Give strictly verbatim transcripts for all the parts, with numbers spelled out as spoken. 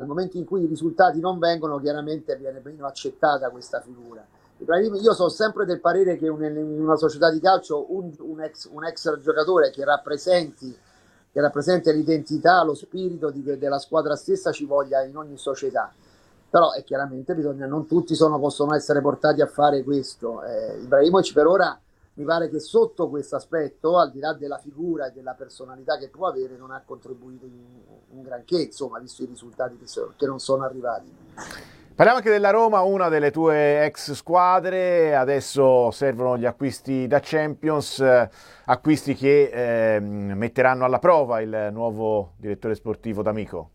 momento in cui i risultati non vengono, chiaramente viene meno accettata questa figura. Io sono sempre del parere che in una società di calcio un, un, ex, un ex giocatore che rappresenti, che rappresenti l'identità, lo spirito di, della squadra stessa ci voglia in ogni società. Però è chiaramente bisogna, non tutti sono, possono essere portati a fare questo. Eh, Ibrahimovic per ora mi pare che sotto questo aspetto, al di là della figura e della personalità che può avere, non ha contribuito in un granché, insomma, visto i risultati che, so, che non sono arrivati. Parliamo anche della Roma, una delle tue ex squadre. Adesso servono gli acquisti da Champions, eh, acquisti che eh, metteranno alla prova il nuovo direttore sportivo D'Amico.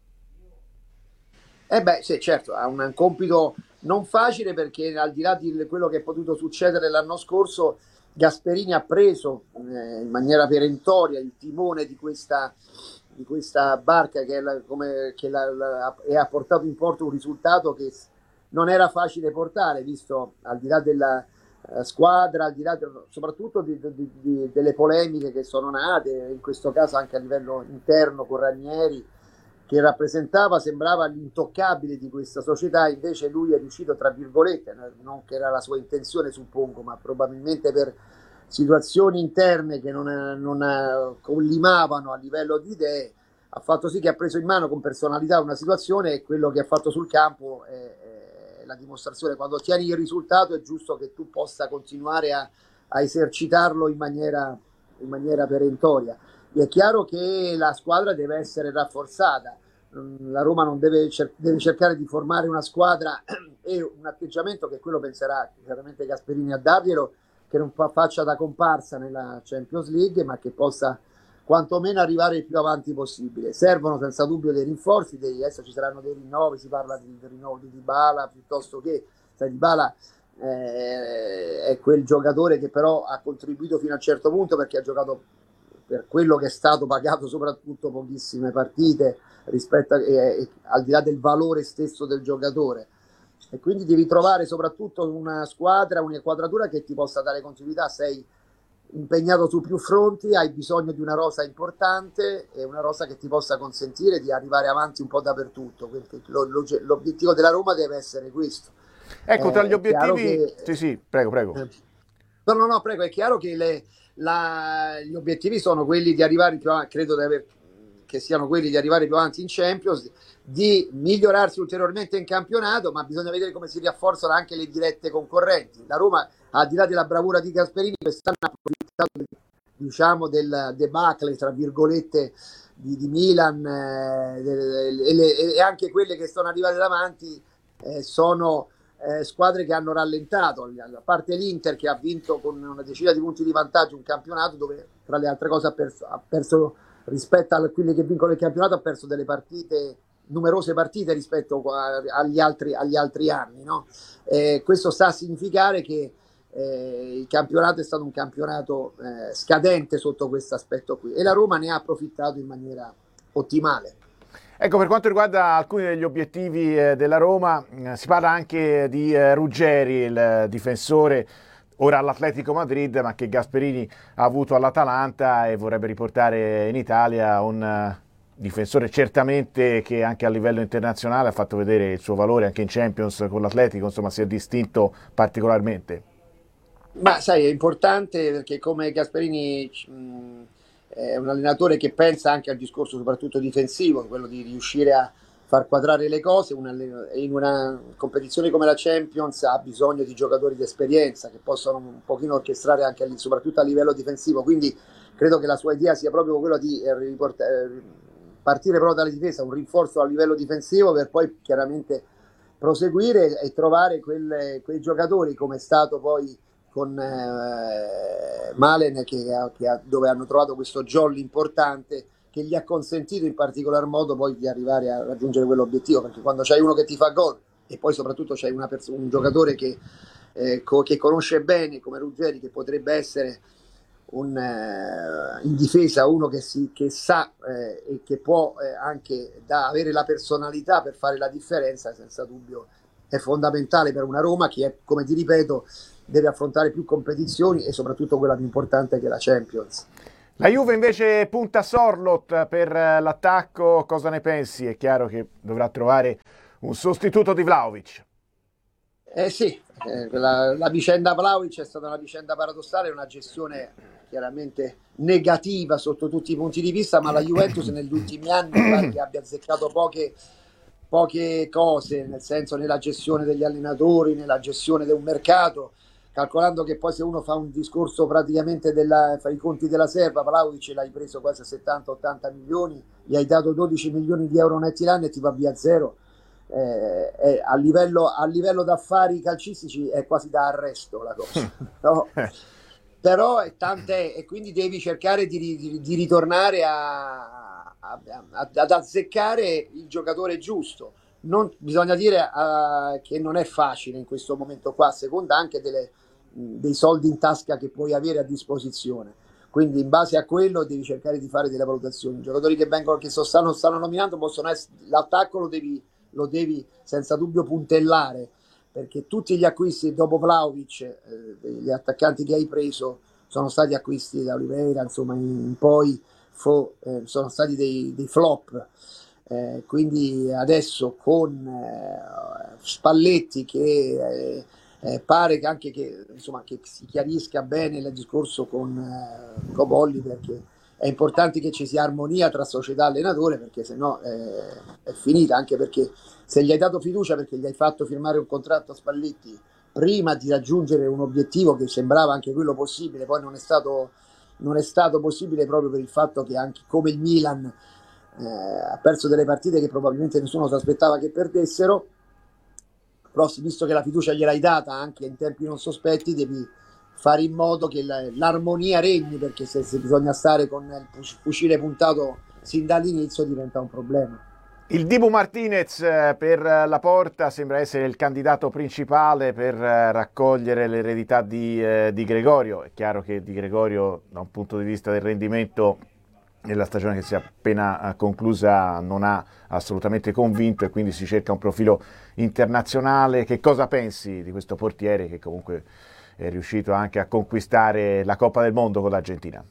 Eh beh, sì, certo, ha un compito non facile, perché al di là di quello che è potuto succedere l'anno scorso, Gasperini ha preso eh, in maniera perentoria il timone di questa, di questa barca che, è la, come, che la, la, e ha portato in porto un risultato che non era facile portare, visto al di là della uh, squadra, al di là de, soprattutto di, di, di, delle polemiche che sono nate, in questo caso anche a livello interno con Ranieri, che rappresentava, sembrava l'intoccabile di questa società. Invece lui è riuscito, tra virgolette, non che era la sua intenzione suppongo, ma probabilmente per situazioni interne che non, non collimavano a livello di idee, ha fatto sì che ha preso in mano con personalità una situazione, e quello che ha fatto sul campo è, è la dimostrazione. Quando ottieni il risultato è giusto che tu possa continuare a, a esercitarlo in maniera, in maniera perentoria. È chiaro che la squadra deve essere rafforzata, la Roma non deve, cer- deve cercare di formare una squadra e un atteggiamento che quello penserà chiaramente Gasperini a darglielo, che non fa- faccia da comparsa nella Champions League, ma che possa quantomeno arrivare il più avanti possibile. Servono senza dubbio dei rinforzi, dei, adesso ci saranno dei rinnovi, si parla di, di rinnovo di Dybala, piuttosto che sai, Dybala eh, è quel giocatore che però ha contribuito fino a un certo punto, perché ha giocato per quello che è stato pagato soprattutto pochissime partite rispetto a, eh, al di là del valore stesso del giocatore, e quindi devi trovare soprattutto una squadra, un'inquadratura che ti possa dare continuità. Sei impegnato su più fronti, hai bisogno di una rosa importante e una rosa che ti possa consentire di arrivare avanti un po' dappertutto. Lo, lo, l'obiettivo della Roma deve essere questo. Ecco, tra eh, gli obiettivi che, sì sì prego prego eh, no no no prego è chiaro che le La, gli obiettivi sono quelli di arrivare più avanti, credo di aver, che siano quelli di arrivare più avanti in Champions, di migliorarsi ulteriormente in campionato, ma bisogna vedere come si rafforzano anche le dirette concorrenti. La Roma, al di là della bravura di Gasperini, quest'anno ha approfittato, diciamo, del debacle, tra virgolette, di, di Milan eh, e, le, e anche quelle che sono arrivate davanti eh, sono Eh, squadre che hanno rallentato, a parte l'Inter che ha vinto con una decina di punti di vantaggio un campionato dove, tra le altre cose, ha perso, ha perso rispetto a quelli che vincono il campionato, ha perso delle partite, numerose partite rispetto a, agli, altri, agli altri anni, no? Eh, questo sta a significare che eh, il campionato è stato un campionato eh, scadente sotto questo aspetto qui, e la Roma ne ha approfittato in maniera ottimale. Ecco, per quanto riguarda alcuni degli obiettivi eh, della Roma, eh, si parla anche di eh, Ruggeri, il eh, difensore ora all'Atletico Madrid, ma che Gasperini ha avuto all'Atalanta e vorrebbe riportare in Italia. Un uh, difensore certamente che anche a livello internazionale ha fatto vedere il suo valore anche in Champions con l'Atletico, insomma si è distinto particolarmente. Ma sai, è importante perché come Gasperini mh, è un allenatore che pensa anche al discorso soprattutto difensivo, quello di riuscire a far quadrare le cose. Un allen- in una competizione come la Champions ha bisogno di giocatori di esperienza che possano un pochino orchestrare anche a- soprattutto a livello difensivo, quindi credo che la sua idea sia proprio quella di eh, riport- eh, partire proprio dalla difesa, un rinforzo a livello difensivo, per poi chiaramente proseguire e trovare quelle- quei giocatori, come è stato poi con eh, Malen, che, che, dove hanno trovato questo jolly importante che gli ha consentito in particolar modo poi di arrivare a raggiungere quell'obiettivo, perché quando c'hai uno che ti fa gol e poi soprattutto c'hai una pers- un giocatore che, eh, co- che conosce bene come Ruggeri, che potrebbe essere un, eh, in difesa uno che, si, che sa eh, e che può eh, anche da avere la personalità per fare la differenza, senza dubbio è fondamentale per una Roma che è, come ti ripeto, deve affrontare più competizioni e soprattutto quella più importante che è la Champions. La Juve invece punta Sorloth per l'attacco, cosa ne pensi? È chiaro che dovrà trovare un sostituto di Vlahovic. Eh sì, eh, la, la vicenda Vlahovic è stata una vicenda paradossale, una gestione chiaramente negativa sotto tutti i punti di vista, ma la Juventus negli ultimi anni mi pare che abbia azzeccato poche, poche cose, nel senso nella gestione degli allenatori, nella gestione di un mercato, calcolando che poi se uno fa un discorso praticamente della, fa i conti della serva, Vlahovic l'hai preso quasi a settanta ottanta milioni, gli hai dato dodici milioni di euro netti l'anno e ti va via zero. Eh, eh, a livello, a livello d'affari calcistici è quasi da arresto la cosa, no? Però è tante, e quindi devi cercare di, di, di ritornare a, a, a, ad azzeccare il giocatore giusto. Non, bisogna dire uh, che non è facile in questo momento qua, a seconda anche delle, dei soldi in tasca che puoi avere a disposizione, quindi in base a quello devi cercare di fare delle valutazioni. I giocatori che vengono, che so, stanno, stanno nominando possono essere, l'attacco lo devi lo devi senza dubbio puntellare, perché tutti gli acquisti dopo Vlahovic, eh, gli attaccanti che hai preso sono stati acquisti da Oliveira, insomma in poi fo, eh, sono stati dei, dei flop, eh, quindi adesso con eh, Spalletti che eh, eh, pare che anche che, insomma, che si chiarisca bene il discorso con eh, Cobolli, perché è importante che ci sia armonia tra società e allenatore, perché sennò eh, è finita, anche perché se gli hai dato fiducia perché gli hai fatto firmare un contratto a Spalletti prima di raggiungere un obiettivo che sembrava anche quello possibile, poi non è stato, non è stato possibile proprio per il fatto che anche come il Milan eh, ha perso delle partite che probabilmente nessuno si aspettava che perdessero, però visto che la fiducia gliel'hai data anche in tempi non sospetti, devi fare in modo che l'armonia regni, perché se, se bisogna stare con il fucile puntato sin dall'inizio diventa un problema. Il Dibu Martinez per la Porta sembra essere il candidato principale per raccogliere l'eredità di, eh, di Gregorio. È chiaro che Di Gregorio da un punto di vista del rendimento nella stagione che si è appena conclusa non ha assolutamente convinto e quindi si cerca un profilo internazionale. Che cosa pensi di questo portiere che comunque è riuscito anche a conquistare la Coppa del Mondo con l'Argentina?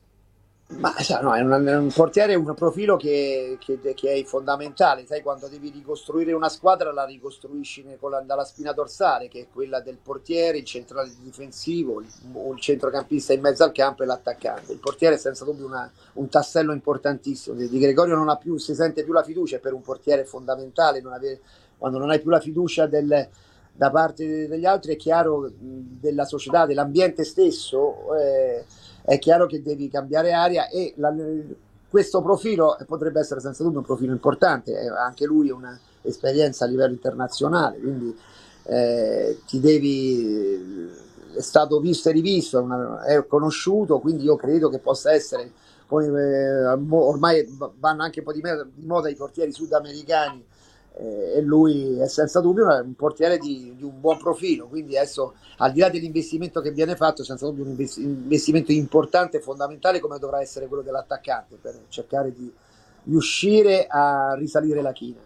Ma no, è, un, è un portiere, un profilo che, che, che è fondamentale, sai, quando devi ricostruire una squadra la ricostruisci con la, dalla spina dorsale, che è quella del portiere, il centrale difensivo, il, il centrocampista in mezzo al campo e l'attaccante. Il portiere è senza dubbio una, un tassello importantissimo. Di Gregorio non ha più, si sente più la fiducia, per un portiere è fondamentale, non avere, quando non hai più la fiducia del, da parte degli altri, è chiaro, della società, dell'ambiente stesso, eh, è chiaro che devi cambiare aria, e la, questo profilo potrebbe essere senza dubbio un profilo importante, eh, anche lui ha una esperienza a livello internazionale, quindi eh, ti devi, è stato visto e rivisto, una, è conosciuto, quindi io credo che possa essere, come, eh, ormai vanno anche un po' di moda i portieri sudamericani, e lui è senza dubbio un portiere di, di un buon profilo, quindi adesso al di là dell'investimento che viene fatto, senza dubbio un investimento importante e fondamentale come dovrà essere quello dell'attaccante, per cercare di riuscire a risalire la china.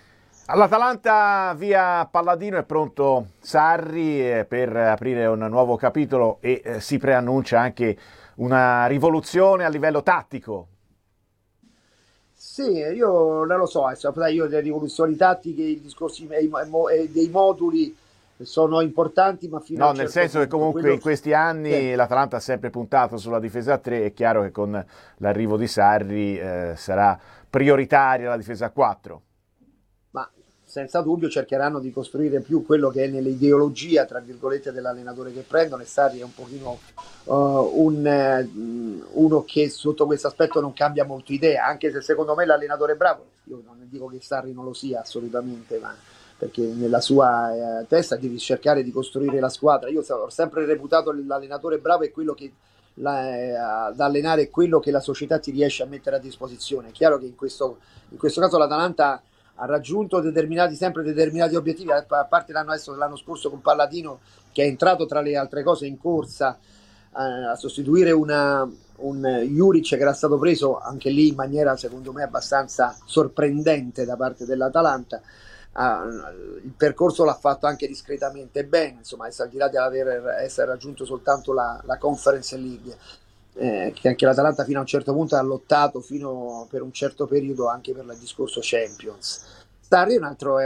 All'Atalanta via Palladino è pronto Sarri per aprire un nuovo capitolo e eh, si preannuncia anche una rivoluzione a livello tattico. Sì, io non lo so, io le rivoluzioni tattiche, i discorsi dei moduli sono importanti, ma fino no, a un nel certo senso punto. che comunque Quello... in questi anni sì, l'Atalanta ha sempre puntato sulla difesa a tre, è chiaro che con l'arrivo di Sarri eh, sarà prioritaria la difesa a quattro. Ma senza dubbio cercheranno di costruire più quello che è nell'ideologia, tra virgolette, dell'allenatore che prendono, e Sarri è un pochino uh, un, uh, uno che sotto questo aspetto non cambia molto idea, anche se secondo me l'allenatore è bravo. Io non dico che Sarri non lo sia assolutamente, ma perché nella sua eh, testa devi cercare di costruire la squadra. Io ho sempre reputato l'allenatore bravo è quello che la, eh, ad allenare è quello che la società ti riesce a mettere a disposizione. È chiaro che in questo, in questo caso l'Atalanta ha raggiunto determinati, sempre determinati obiettivi, a parte l'anno, l'anno scorso con Palladino, che è entrato tra le altre cose in corsa eh, a sostituire una, un Juric che era stato preso anche lì in maniera secondo me abbastanza sorprendente da parte dell'Atalanta. Uh, il percorso l'ha fatto anche discretamente bene, insomma, al di là di aver essere raggiunto soltanto la, la Conference League. eh, che anche l'Atalanta fino a un certo punto ha lottato fino per un certo periodo anche per il discorso Champions. Sarri è un altro,